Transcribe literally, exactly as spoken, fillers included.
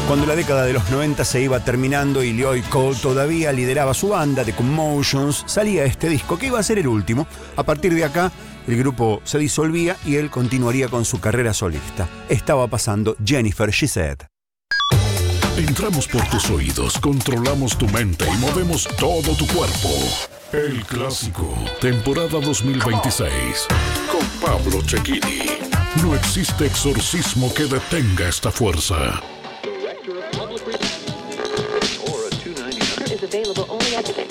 Cuando la década de los noventa se iba terminando y Lloyd Cole todavía lideraba su banda, The Commotions, salía este disco que iba a ser el último. A partir de acá, el grupo se disolvía y él continuaría con su carrera solista. Estaba pasando Jennifer She Said. Entramos por tus oídos, controlamos tu mente y movemos todo tu cuerpo. El Clásico, temporada dos mil veintiséis, con Pablo Cecchini. No existe exorcismo que detenga esta fuerza. Is available only at the